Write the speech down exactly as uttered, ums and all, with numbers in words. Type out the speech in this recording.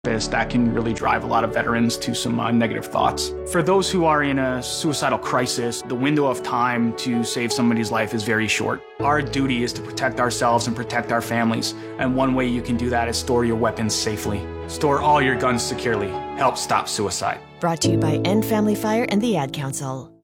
That can really drive a lot of veterans to some uh, negative thoughts. For those who are in a suicidal crisis, the window of time to save somebody's life is very short. Our duty is to protect ourselves and protect our families, and one way you can do that is store your weapons safely. Store all your guns securely. Help stop suicide. Brought to you by End Family Fire and the Ad Council.